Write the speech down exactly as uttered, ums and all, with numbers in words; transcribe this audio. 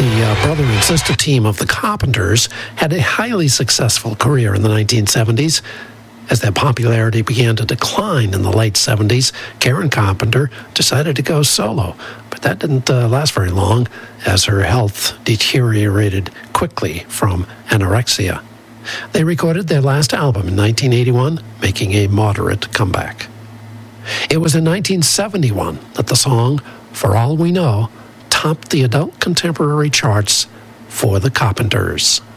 The uh, brother and sister team of the Carpenters had a highly successful career in the nineteen seventies. As their popularity began to decline in the late seventies, Karen Carpenter decided to go solo. But that didn't uh, last very long, as her health deteriorated quickly from anorexia. They recorded their last album in nineteen eighty-one, making a moderate comeback. It was in nineteen seventy-one that the song, For All We Know, topped the adult contemporary charts for the Carpenters.